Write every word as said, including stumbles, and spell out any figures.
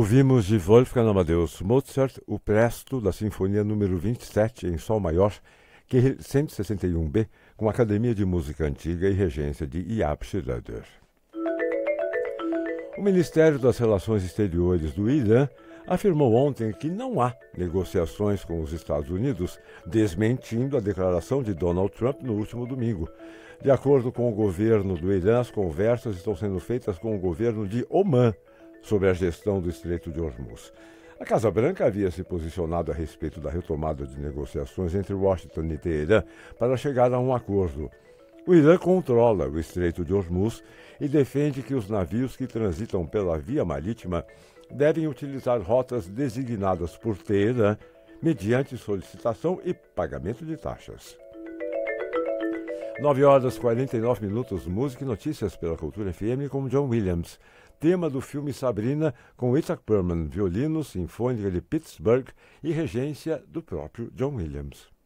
Ouvimos de Wolfgang Amadeus Mozart o Presto da Sinfonia número vinte e sete em Sol Maior, Q cento e sessenta e um B, com a Academia de Música Antiga e regência de Iab Schroeder. O Ministério das Relações Exteriores do Irã afirmou ontem que não há negociações com os Estados Unidos, desmentindo a declaração de Donald Trump no último domingo. De acordo com o governo do Irã, as conversas estão sendo feitas com o governo de Omã sobre a gestão do Estreito de Hormuz. A Casa Branca havia se posicionado a respeito da retomada de negociações entre Washington e Teherã para chegar a um acordo. O Irã controla o Estreito de Hormuz e defende que os navios que transitam pela via marítima devem utilizar rotas designadas por Teherã mediante solicitação e pagamento de taxas. nove horas e quarenta e nove minutos, música e notícias pela Cultura F M com John Williams. Tema do filme Sabrina, com Itzhak Perlman, violino, sinfônica de Pittsburgh e regência do próprio John Williams.